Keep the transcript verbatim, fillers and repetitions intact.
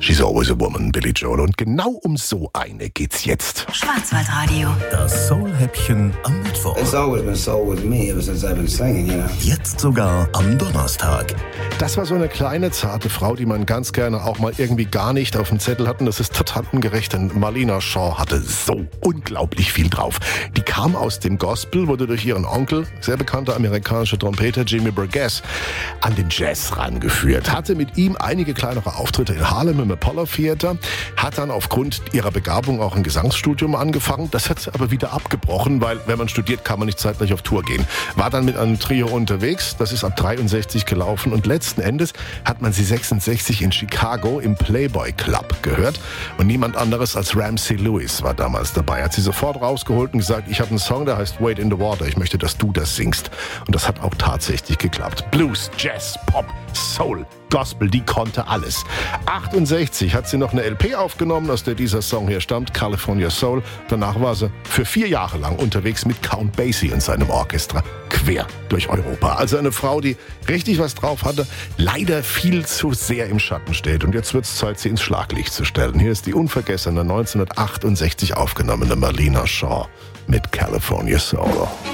She's Always a Woman, Billy Joel. Und genau um so eine geht's jetzt. Schwarzwaldradio. Das Soul-Häppchen am Mittwoch. It's always been soul with me ever since I've been singing, you know. Jetzt sogar am Donnerstag. Das war so eine kleine, zarte Frau, die man ganz gerne auch mal irgendwie gar nicht auf dem Zettel hat. Und das ist total ungerecht, denn Marlena Shaw hatte so unglaublich viel drauf. Die kam aus dem Gospel, wurde durch ihren Onkel, sehr bekannter amerikanischer Trompeter Jimmy Burgess, an den Jazz rangeführt. Hatte mit ihm einige kleinere Auftritte in Harlem im Apollo Theater, hat dann aufgrund ihrer Begabung auch ein Gesangsstudium angefangen. Das hat sie aber wieder abgebrochen, weil wenn man studiert, kann man nicht zeitgleich auf Tour gehen. War dann mit einem Trio unterwegs, das ist ab dreiundsechzig gelaufen und letzten Endes hat man sie sechsundsechzig in Chicago im Playboy Club gehört und niemand anderes als Ramsey Lewis war damals dabei. Hat sie sofort rausgeholt und gesagt, ich habe einen Song, der heißt Wade in the Water, ich möchte, dass du das singst. Und das hat auch tatsächlich geklappt. Blues, Jazz, Pop, Soul, Gospel, die konnte alles. achtundsechzig hat sie noch eine L P aufgenommen, aus der dieser Song hier stammt, California Soul. Danach war sie für vier Jahre lang unterwegs mit Count Basie und seinem Orchester quer durch Europa. Also eine Frau, die richtig was drauf hatte, leider viel zu sehr im Schatten steht. Und jetzt wird es Zeit, sie ins Schlaglicht zu stellen. Hier ist die unvergessene neunzehnhundertachtundsechzig aufgenommene Marlena Shaw mit California Soul.